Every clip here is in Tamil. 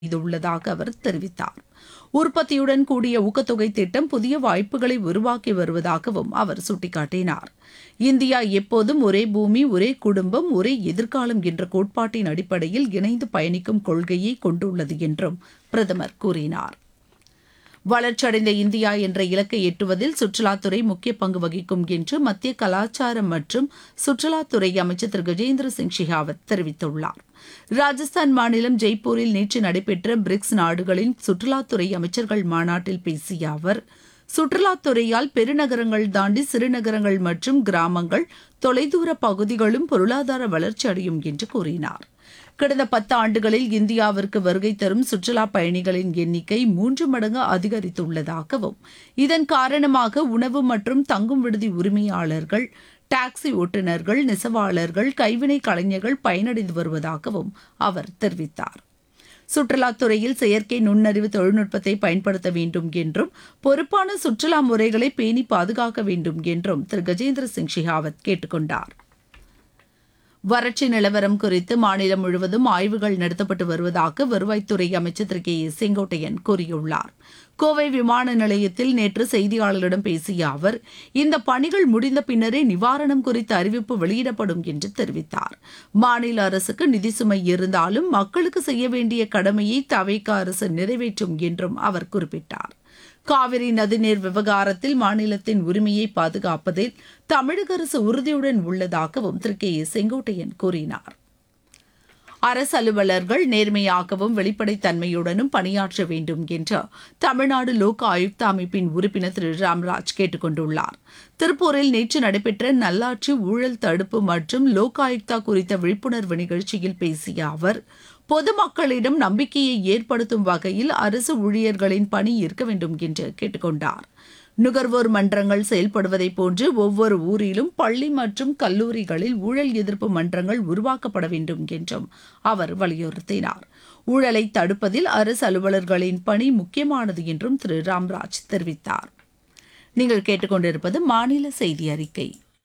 செய்துள்ளதாக அவர் தெரிவித்தார். உற்பத்தியுடன் கூடிய ஊக்கத்தொகை திட்டம் புதிய வாய்ப்புகளை உருவாக்கி வருவதாகவும் அவர் சுட்டிக்காட்டினார். இந்தியா எப்போதும் ஒரே பூமி, ஒரே குடும்பம், ஒரே எதிர்காலம் என்ற கோட்பாட்டின் அடிப்படையில் இணைந்து பயணிக்கும் கொள்கையை கொண்டுள்ளது என்றும் பிரதமர் கூறினார். வளர்ச்சியடைந்த இந்தியா என்ற இலக்கை எட்டுவதில் சுற்றுலாத்துறை முக்கிய பங்கு வகிக்கும் என்று மத்திய கலாச்சாரம் மற்றும் சுற்றுலாத்துறை அமைச்சர் திரு கஜேந்திர சிங் ஷெகாவத் தெரிவித்துள்ளார். ராஜஸ்தான் மாநிலம் ஜெய்ப்பூரில் நேற்று நடைபெற்ற பிரிக்ஸ் நாடுகளின் சுற்றுலாத்துறை அமைச்சர்கள் மாநாட்டில் பேசிய அவர், சுற்றுலாத்துறையால் பெருநகரங்கள் தாண்டி சிறுநகரங்கள் மற்றும் கிராமங்கள், தொலைதூர பகுதிகளும் பொருளாதார வளர்ச்சி அடையும் என்று கூறினார். கடந்த 10 ஆண்டுகளில் இந்தியாவிற்கு வருகை தரும் சுற்றுலா பயணிகளின் எண்ணிக்கை 3 மடங்கு அதிகரித்துள்ளதாகவும், இதன் காரணமாக உணவு மற்றும் தங்கும் விடுதி உரிமையாளர்கள், டாக்ஸி ஓட்டுநர்கள், நெசவாளர்கள், கைவினை கலைஞர்கள் பயனடைந்து வருவதாகவும் அவர் தெரிவித்தார். சுற்றுலாத்துறையில் செயற்கை நுண்ணறிவு தொழில்நுட்பத்தை பயன்படுத்த வேண்டும் என்றும், பொறுப்பான சுற்றுலா முறைகளை பேணி பாதுகாக்க வேண்டும் என்றும் திரு கஜேந்திர சிங் ஷெகாவத் கேட்டுக் கொண்டார். வறட்சி நிலவரம் குறித்து மாநிலம் முழுவதும் ஆய்வுகள் நடத்தப்பட்டு வருவதாக வருவாய்த்துறை அமைச்சர் திரு கே ஏ செங்கோட்டையன் கூறியுள்ளார். கோவை விமான நிலையத்தில் நேற்று செய்தியாளர்களிடம் பேசிய அவர், இந்த பணிகள் முடிந்த பின்னரே நிவாரணம் குறித்த அறிவிப்பு வெளியிடப்படும் என்று தெரிவித்தார். மாநில அரசுக்கு நிதி சுமை இருந்தாலும் மக்களுக்கு செய்ய வேண்டிய கடமையை தவிக அரசு நிறைவேற்றும் என்றும் அவர் குறிப்பிட்டார். காவிரி நதிநீர் விவகாரத்தில் மாநிலத்தின் உரிமையை பாதுகாப்பதில் தமிழக அரசு உறுதியுடன் உள்ளதாகவும் திரு கே ஏ செங்கோட்டையன் கூறினார். அரசு அலுவலர்கள் நேர்மையாகவும் வெளிப்படைத்தன்மையுடனும் பணியாற்ற வேண்டும் என்று தமிழ்நாடு லோக் ஆயுக்தா அமைப்பின் உறுப்பினர் திரு ராம்ராஜ் கேட்டுக் கொண்டுள்ளார். திருப்பூரில் நேற்று நடைபெற்ற நல்லாட்சி, ஊழல் தடுப்பு மற்றும் லோக் ஆயுக்தா குறித்த விழிப்புணர்வு நிகழ்ச்சியில் பேசிய அவர், பொதுமக்களிடம் நம்பிக்கையை ஏற்படுத்தும் வகையில் அரசு ஊழியர்களின் பணி இருக்க வேண்டும் என்று கேட்டுக்கொண்டார். நுகர்வோர் மன்றங்கள் செயல்படுவதைப் போன்று ஒவ்வொரு ஊரிலும் பள்ளி மற்றும் கல்லூரிகளில் ஊழல் எதிர்ப்பு மன்றங்கள் உருவாக்கப்பட வேண்டும் என்றும் அவர் வலியுறுத்தினார். ஊழலை தடுப்பதில் அரசு அலுவலர்களின் பணி முக்கியமானது என்றும் திரு ராம்ராஜ் தெரிவித்தார். நீங்கள் கேட்டுக்கொண்டிருப்பது மாநில செய்தி அறிக்கை.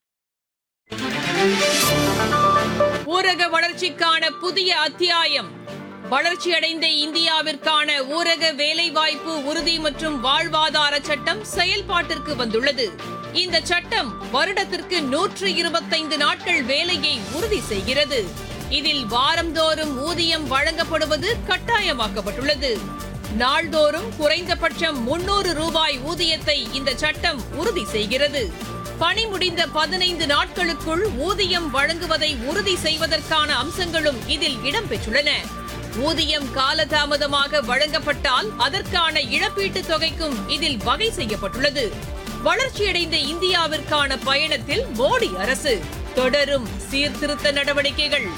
ஊரக வளர்ச்சிக்கான புதிய அத்தியாயம். வளர்ச்சியடைந்த இந்தியாவிற்கான ஊரக வேலைவாய்ப்பு உறுதி மற்றும் வாழ்வாதார சட்டம் செயல்பாட்டிற்கு வந்துள்ளது. இந்த சட்டம் வருடத்திற்கு 125 நாட்கள் வேலையை உறுதி செய்கிறது. இதில் வாரந்தோறும் ஊதியம் வழங்கப்படுவது கட்டாயமாக்கப்பட்டுள்ளது. நாள்தோறும் குறைந்தபட்சம் 300 ரூபாய் ஊதியத்தை இந்த சட்டம் உறுதி செய்கிறது. பணி முடிந்த 15 நாட்களுக்குள் ஊதியம் வழங்குவதை உறுதி செய்வதற்கான அம்சங்களும் இதில் இடம்பெற்றுள்ளன. ஊதியம் காலதாமதமாக வழங்கப்பட்டால் அதற்கான இழப்பீட்டுத் தொகைக்கும் இதில் வகை செய்யப்பட்டுள்ளது. வளர்ச்சியடைந்த இந்தியாவிற்கான பயணத்தில் மோடி அரசு தொடரும் சீர்திருத்த நடவடிக்கைகள்.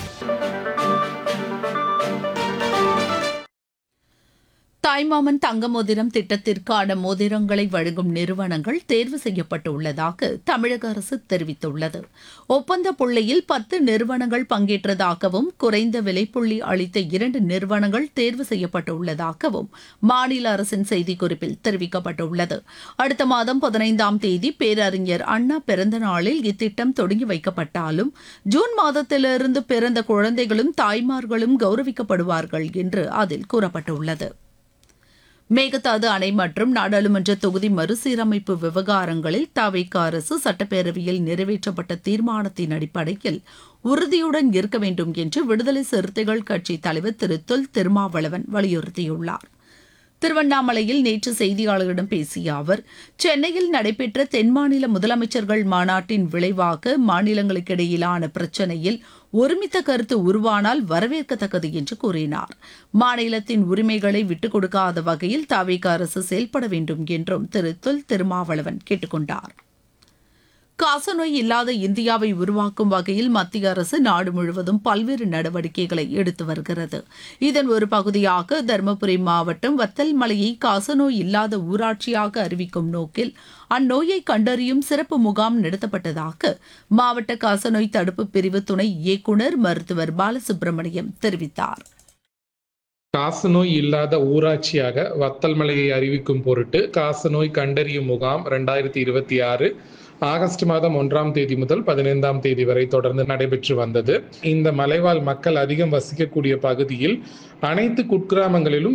தாய்மாமன் தங்க மோதிரம் திட்டத்திற்கான மோதிரங்களை வழங்கும் நிறுவனங்கள் தேர்வு செய்யப்பட்டுள்ளதாக தமிழக அரசு தெரிவித்துள்ளது. ஒப்பந்த புள்ளியில் 10 நிறுவனங்கள் பங்கேற்றதாகவும், குறைந்த விலைப்புள்ளி அளித்த 2 நிறுவனங்கள் தேர்வு செய்யப்பட்டுள்ளதாகவும் மாநில அரசின் செய்திக்குறிப்பில் தெரிவிக்கப்பட்டுள்ளது. அடுத்த மாதம் 15ஆம் தேதி பேரறிஞர் அண்ணா பிறந்த நாளில் இத்திட்டம் தொடங்கி வைக்கப்பட்டாலும், ஜூன் மாதத்திலிருந்து பிறந்த குழந்தைகளும் தாய்மார்களும் கௌரவிக்கப்படுவார்கள் என்று அதில் கூறப்பட்டுள்ளது. மேகதாது அணை மற்றும் நாடாளுமன்ற தொகுதி மறுசீரமைப்பு விவகாரங்களில் தவிக அரசு சட்டப்பேரவையில் நிறைவேற்றப்பட்ட தீர்மானத்தின் அடிப்படையில் உறுதியுடன் இருக்க வேண்டும் என்று விடுதலை சிறுத்தைகள் கட்சி தலைவர் திரு தொல் திருமாவளவன் வலியுறுத்தியுள்ளார். திருவண்ணாமலையில் நேற்று செய்தியாளர்களிடம் பேசிய அவர், சென்னையில் நடைபெற்ற தென்மாநில முதலமைச்சர்கள் மாநாட்டின் விளைவாக மாநிலங்களுக்கிடையிலான பிரச்சினையில் ஒருமித்த கருத்து உருவானால் வரவேற்கத்தக்கது என்று கூறினார். மாநிலத்தின் உரிமைகளை விட்டுக் கொடுக்காத வகையில் தவிக அரசு செயல்பட வேண்டும் என்றும் திரு தொல் திருமாவளவன் கேட்டுக் கொண்டார். காசநோய் இல்லாத இந்தியாவை உருவாக்கும் வகையில் மத்திய அரசு நாடு முழுவதும் பல்வேறு நடவடிக்கைகளை எடுத்து வருகிறது. இதன் ஒரு பகுதியாக தருமபுரி மாவட்டம் வத்தல் மலையை காசநோய் இல்லாத ஊராட்சியாக அறிவிக்கும் நோக்கில் அந்நோயை கண்டறியும் சிறப்பு முகாம் நடத்தப்பட்டதாக மாவட்ட காசநோய் தடுப்பு பிரிவு துணை இயக்குநர் மருத்துவர் பாலசுப்ரமணியம் தெரிவித்தார். காசநோய் இல்லாத ஊராட்சியாக வத்தல் மலையை அறிவிக்கும் பொருட்டு காசநோய் கண்டறியும் முகாம் 2026 ஆகஸ்ட் மாதம் 1ஆம் தேதி முதல் 15ஆம் தேதி வரை தொடர்ந்து நடைபெற்று வந்தது. இந்த மலைவாழ் மக்கள் அதிகம் வசிக்கக்கூடிய பகுதியில் அனைத்து குக்கிராமங்களிலும்